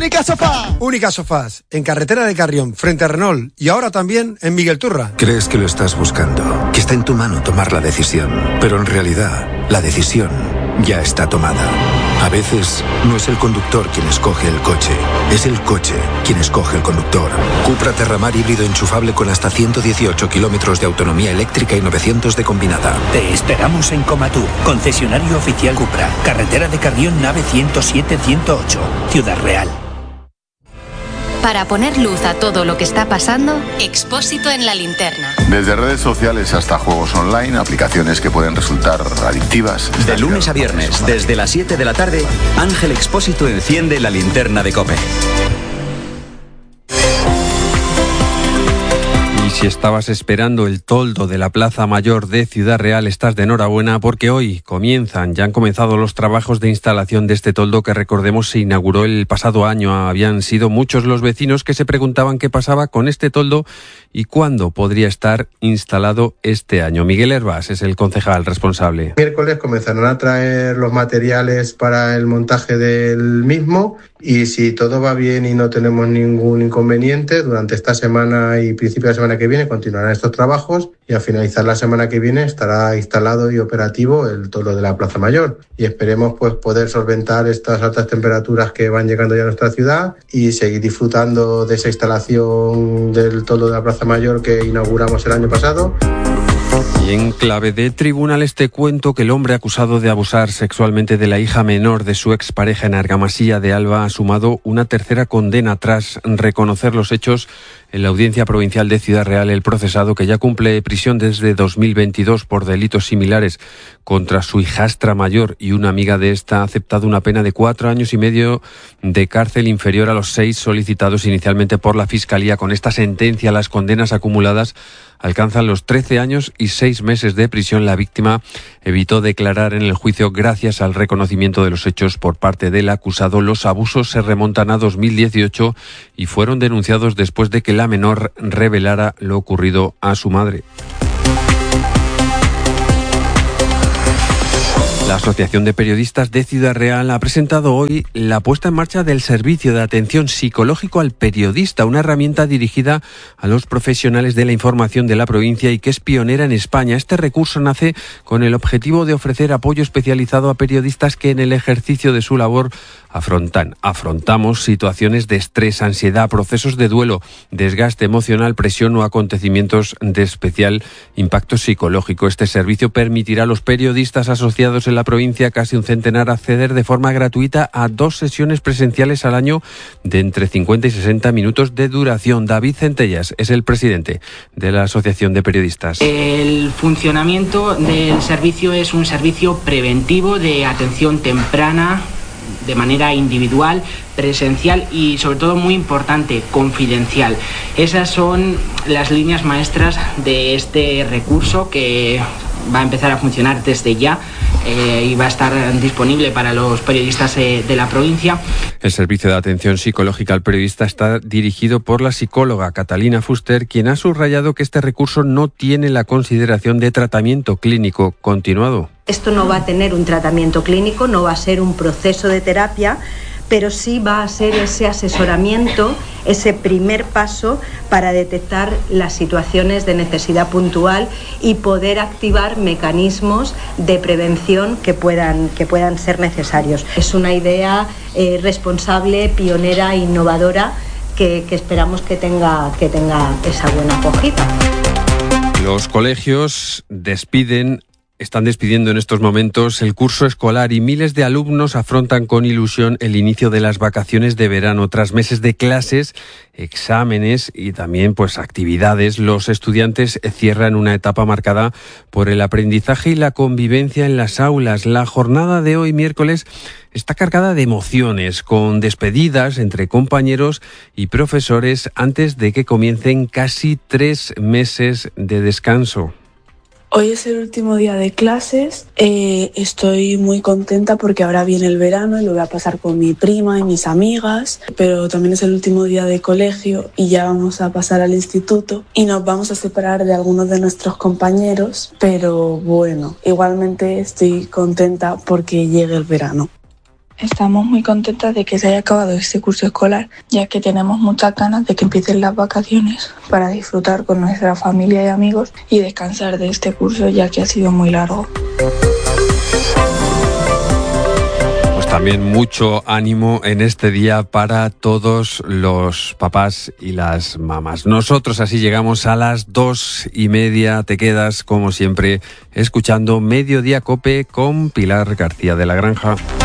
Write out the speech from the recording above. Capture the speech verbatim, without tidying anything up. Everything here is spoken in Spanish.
Única Sofá. Única Sofás, en carretera de Carrión, frente a Renault y ahora también en Miguel Turra. Crees que lo estás buscando, que está en tu mano tomar la decisión, pero en realidad la decisión ya está tomada. A veces no es el conductor quien escoge el coche, es el coche quien escoge el conductor. Cupra Terramar híbrido enchufable con hasta ciento dieciocho kilómetros de autonomía eléctrica y novecientos de combinada. Te esperamos en Comatur, concesionario oficial Cupra, carretera de Carrión, nave ciento siete ciento ocho, Ciudad Real. Para poner luz a todo lo que está pasando, Expósito en la linterna. Desde redes sociales hasta juegos online, aplicaciones que pueden resultar adictivas. De lunes a viernes, desde las siete de la tarde, Ángel Expósito enciende la linterna de COPE. Y si estabas esperando el toldo de la Plaza Mayor de Ciudad Real, estás de enhorabuena porque hoy comienzan, ya han comenzado los trabajos de instalación de este toldo que, recordemos, se inauguró el pasado año. Habían sido muchos los vecinos que se preguntaban qué pasaba con este toldo y cuándo podría estar instalado este año. Miguel Hervás es el concejal responsable. Miércoles comenzarán a traer los materiales para el montaje del mismo y si todo va bien y no tenemos ningún inconveniente, durante esta semana y principio de la semana que viene continuarán estos trabajos y al finalizar la semana que viene estará instalado y operativo el toldo de la Plaza Mayor y esperemos pues poder solventar estas altas temperaturas que van llegando ya a nuestra ciudad y seguir disfrutando de esa instalación del toldo de la Plaza Mayor que inauguramos el año pasado. Y en clave de tribunales te cuento que el hombre acusado de abusar sexualmente de la hija menor de su expareja en Argamasilla de Alba ha sumado una tercera condena tras reconocer los hechos en la Audiencia Provincial de Ciudad Real. El procesado, que ya cumple prisión desde dos mil veintidós por delitos similares contra su hijastra mayor y una amiga de esta, ha aceptado una pena de cuatro años y medio de cárcel, inferior a los seis solicitados inicialmente por la Fiscalía. Con esta sentencia, las condenas acumuladas alcanzan los trece años y seis meses de prisión. La víctima evitó declarar en el juicio gracias al reconocimiento de los hechos por parte del acusado. Los abusos se remontan a dos mil dieciocho y fueron denunciados después de que la menor revelara lo ocurrido a su madre. La Asociación de Periodistas de Ciudad Real ha presentado hoy la puesta en marcha del Servicio de Atención Psicológico al Periodista, una herramienta dirigida a los profesionales de la información de la provincia y que es pionera en España. Este recurso nace con el objetivo de ofrecer apoyo especializado a periodistas que en el ejercicio de su labor afrontan, afrontamos situaciones de estrés, ansiedad, procesos de duelo, desgaste emocional, presión o acontecimientos de especial impacto psicológico. Este servicio permitirá a los periodistas asociados en la provincia, casi un centenar, acceder de forma gratuita a dos sesiones presenciales al año de entre cincuenta y sesenta minutos de duración. David Centellas es el presidente de la Asociación de Periodistas. El funcionamiento del servicio es un servicio preventivo de atención temprana, de manera individual, presencial y, sobre todo, muy importante, confidencial. Esas son las líneas maestras de este recurso que va a empezar a funcionar desde ya eh, y va a estar disponible para los periodistas eh, de la provincia. El servicio de atención psicológica al periodista está dirigido por la psicóloga Catalina Fuster, quien ha subrayado que este recurso no tiene la consideración de tratamiento clínico continuado. Esto no va a tener un tratamiento clínico, no va a ser un proceso de terapia, pero sí va a ser ese asesoramiento, ese primer paso para detectar las situaciones de necesidad puntual y poder activar mecanismos de prevención que puedan, que puedan ser necesarios. Es una idea eh, responsable, pionera, innovadora, que, que esperamos que tenga, que tenga esa buena acogida. Los colegios despiden Están despidiendo en estos momentos el curso escolar y miles de alumnos afrontan con ilusión el inicio de las vacaciones de verano. Tras meses de clases, exámenes y también pues actividades, los estudiantes cierran una etapa marcada por el aprendizaje y la convivencia en las aulas. La jornada de hoy, miércoles, está cargada de emociones, con despedidas entre compañeros y profesores antes de que comiencen casi tres meses de descanso. Hoy es el último día de clases, eh, estoy muy contenta porque ahora viene el verano y lo voy a pasar con mi prima y mis amigas, pero también es el último día de colegio y ya vamos a pasar al instituto y nos vamos a separar de algunos de nuestros compañeros, pero bueno, igualmente estoy contenta porque llegue el verano. Estamos muy contentas de que se haya acabado este curso escolar, ya que tenemos muchas ganas de que empiecen las vacaciones para disfrutar con nuestra familia y amigos y descansar de este curso, ya que ha sido muy largo. También mucho ánimo en este día para todos los papás y las mamás. Nosotros así llegamos a las dos y media. Te quedas, como siempre, escuchando Mediodía Cope con Pilar García de la Granja.